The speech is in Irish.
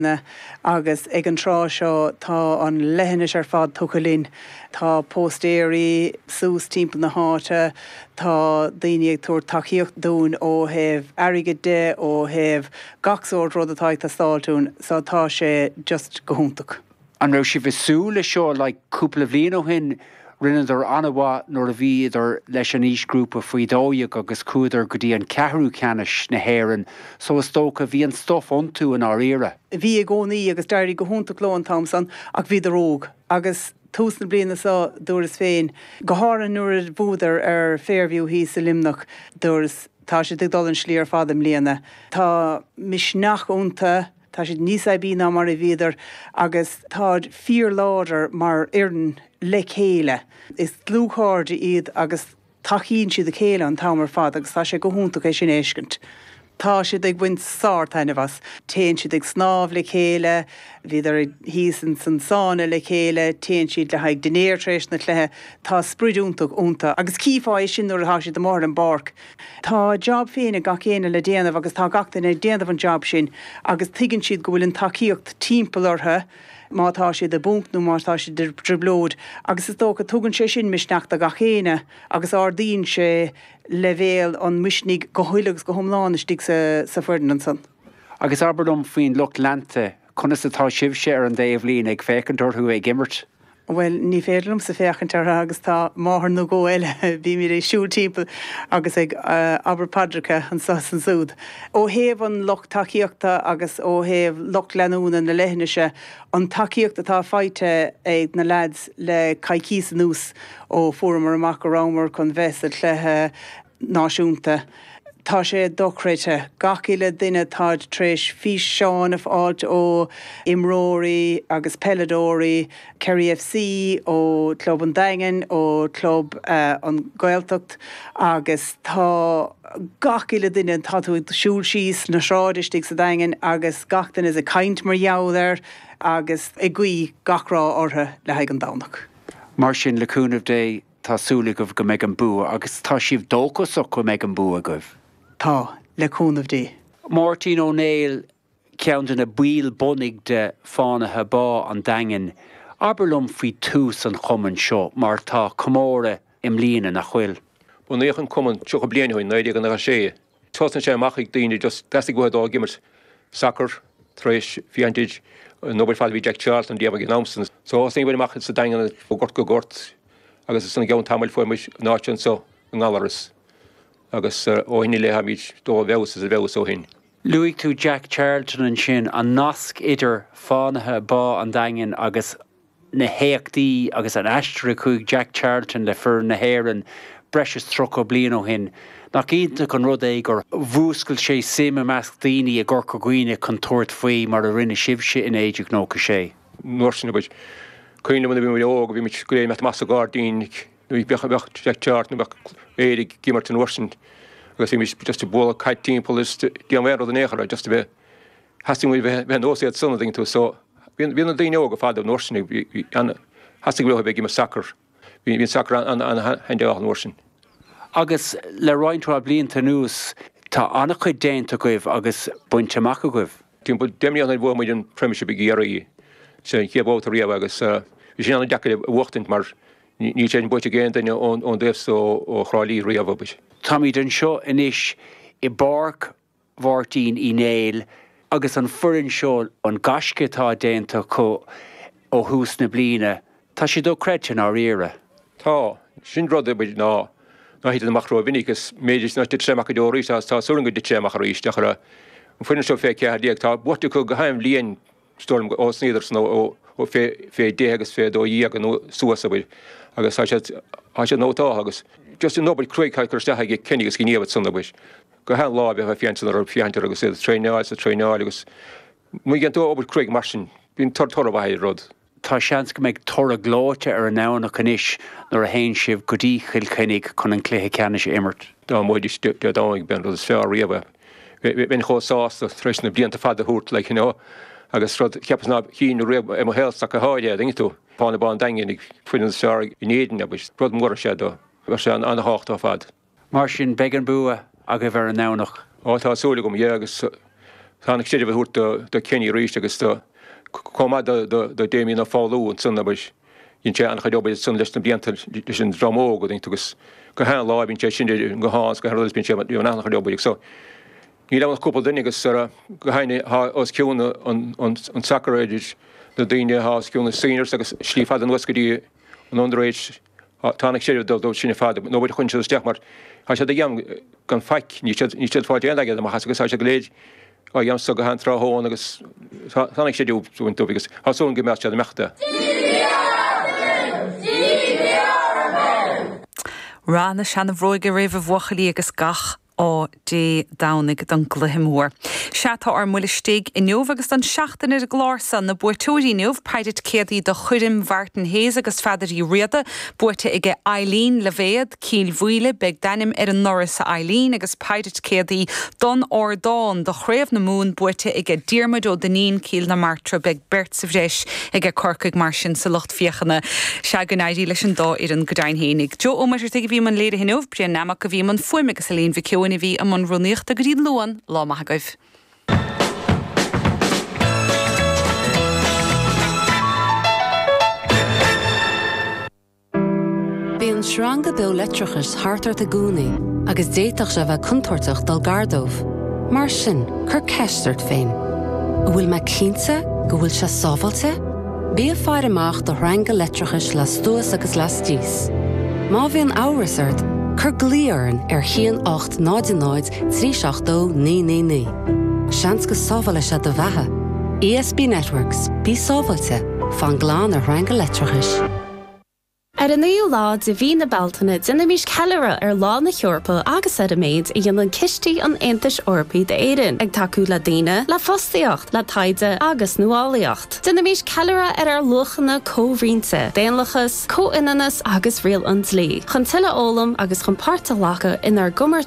agus ag an trá seo tá an lehanais ar fad tuchalín, tá postéirí sús timp na háte, tá daine ag túir taíocht dún ó heh airige de ó heh gachsóir rud atá tá stáilún, so tá sé just gohúntaach. An raibh si bhsúla seo le cúpla bhbliain ó hin rinneadar anhha nuair a bhí idir leis an níos grúpa faoi dóideach agus cúdar go dtí an ceathrú ceannis na hÉireann, so is tócha bhí an stof ontú in our éire. Bhí a gcónaí agus dairí go húntaach lán Thomson ach bhí de róg agus túsna bliana sa dúras féin. Go háireann nuair a bhúdar ar Fairview hí sa limnach dúras tá si ag dul an slí ar fad am líana. Tá misneach únta, tá si níos bí ná mar a bhíidir agus tá fíor láidir mar iarn le chéile. Is lúcháirde iad agus taíonn siad a chéile an tamar fad agus tá sé go húntaach é sin éiscint. Tá siad ag buint sáirtainna bhas, téann siad ag snáb le chéile, bhíidir hísan san sána le chéile, téann siad le haig dinéir tréis na chluthe, tá spridúntaach únta, agus cífá é sin nuair a siad amór an barc. Tá job féinna gach chéine le déanamh agus tá gachtainna déanamh an job sin, agus tuigann siad go bhfuil an taíocht timpeall ortha, mátá siad a bunknú mátá siad a driblód, agus is tócha tugann sé sin misneachta gach chéine, agus ardíonn sé levéal an misnig go thuilegus go thomláinistigh sa Ferdinand san. Agus arbordom faoin lucht lente, conas atá sibh sé ar an déobh líon ag fécintar thu ag immert? Well, ní féidirm sa fécintar agus tá máthar nó go eile bhí mí é siúl timpeall agus ag Aberpadracha an sas an súd. Ó héamh an locht taíochta agus ó héamh locht leanúna na leithneise, an taíochta tá fáite ag na lads le caicís nús ó fóramar amach go rámar chun bheits a chluthe náisiúnta. Tá sé dochreite, gaciile duine táid tréis fís seán áit ó Imróí agus Peladóí, Kerry FC ó Club an Daingen ó Club an Gaeltacht agus tá gaciile duine táú siúl síos na sráidistigh sa Daingen agus gachtain is a caint mar jaáir agus i gcuí gachrá ortha le haig an dánach. Mar sin leúnmh dé tásúla go méid an bua agus tá sibh dóchasach go méid an bua goibh. Tá, leúnmh dé. Martin O'Neill ceann na bíl bunig de fánathe bá an Daingen. Aberlum faoi tús an chumann seo mar tá comóra im líana nach chfuil. Bunaíoch an cumann tucha blianaúin naide an sé. Tásan sé amachigh daoine just deasa go dá gimmert soccer, tréis fiantiid, Nobel fáil bhí Jack Charlton díabh an Námsan. So os bhfuil amachid sa Daingen ó gort go gort, agus is san gceann tamil foiimiis náitin so an gálaras. Agus ó hinine le hamid dó bheus is a bheus ó hin. Luigh tú Jack Charlton an sin an nasc idir fánathe bá an Daingen agus na héachtaí agus an eistre chuig Jack Charlton le fur na hÉireann breis troch ó blian ó hin. Nach ionta chun rud é gur bhúscail sé sima measc daoine a ggur go gcuoine chun tuairt faoi mar a rinne sibhse in éideach nó go sé. Nuair sin bud chuoine muna bhí óg bhí mit scuil met mas a gádaín nuí becha Jack Charlton bach éidig gimmert an Warsin. Agus bhí just a bóla caiit timpeall is diamhéad an échara just a bheith hasting bheith nósaíad sunna ding tú. So bhíon an daoine óg a fád an Warsin hasting bheith bheith gimmar sacr. Bhíon sacr an hendeach an Warsin. Agus le roiintrá blianta nús tá annach chuid déanta goibh agus buinte amach goibh. Timp déimí an bhfuil muid an Premiership i gcéirí sé chéabhóta riamh agus bhí sin anna deacaid bhuachtaint mar ní sé buite géan daine ón déobs ó chráilí riamh. Táid an seo inis I barc bhhartíín I néil agus an furin seo an gascetá déanta có ó hús na bliana, tá si dó cretin á riire. Tá, sin rud bud ná híad an machró vinnigus méidir na tréach dó rí tá súlan go tréach ríéis deachra an furin seo fé ceadíag tá buta chu go haim líon storm ó sníidir nó ó fé dé agus fé dó dhéag an suasa bud agus há sé nótá agus. Just in nobel cruig ha chuirtethe ag cinnigus cí níomh sunna buis. Go hen lá bheith fiantan ar fiantar agus é tréáil agus mu gan dó obal cruig mar sin bíon tortóra bhaid rud. Tá seans go méid tora glóte ar an nána canis nar a héin sibh go dtí chilcinnig chun an cléthe ceannis immert. Dá muid dáig ben rud is fé riamh. Ben chósáasta treis na blianta fad a hút le agus rud ceapas ná hín riamh am héilach a háide ding tú. Pána bán daingin ag fuinan sear in éan agus rud mór sé dó. Sé an hácht á fad. Mar sin began bua a go bhar an nánach. Tá súla gom agus Tánig sé bh thuút do Kenny ríiste agus comá do déimi na fáú an sunna bes ín sé an chaobe sun leis na blianta leis an dramó go agus go há lábn sé sin go hás go bin sé nach chaobe so. Ní le cúpla duine agus go haine os ciúna an sacréidir na daine há ciúna seniors agus slífad an wascadí an underage tánig sé dul sinna fada, nó bud chun se steach mar há sé dhéam gan feic ní sé fáid aige a has agus se léid á dhéam so go han ráthón agus tánig sé dúún tú agus hasún go me se mechta. Rána seanna bhróige raibh bhchalí agus gach ó dé dánig don gluthimór. Seatá ar muile stig in neomh agus an seachtain ar glásan na buirtóirí neomh peidir céadaí do chuirim bhartan héas agus feidirí riada buirte ige Eileen levéad cíl bhuiile beag danim ar an noras a Eileen agus peidir céadaí don ordáin do chréamh na mún buirte ige Diarmid ó Danín cíl na Martra beag Bert sa bhreis ige corcaig mar sin sa lucht fiochanna se go naidí leis an dó ar an godain hénig. Jo ómar ag bhí man léire hinmh brian namach go bhí man fuime agus a líon bhí ceúin bhí am an runníocht a gríd luan lá maithagaibh. Bhí an srang go beag letrachas hartar a gúnaí agus déiteach se bheith contortach dal gardómh. Mar sin, chur ceistart féin. Bhfuil me cínte go bhfuil se sábhailte? Bí a fear amach do ranga letrachas le stúas agus le stíos. Má bhí an áhasart, chur glíorn ar 1-8 náid 3-7-9-9. Seans go sábhaile se do bheithe. ESB Networks, bí sábhailte, fan gláán ar ranga letrachas. Ar an níl lá de bhí na Beltainna duna mís ceile ar lá na Heorpa agus a méid i dhéanann cistí an Aontais Eorpaí de éireann ag taú le daoine le fostaíocht le taide agus nuálaíocht. Duna mís ceile ar luchanna cóhrínte, déanlachas, cóinanas agus rial an tlí. Chun tuile ólam agus chun páirrta lacha inar gumar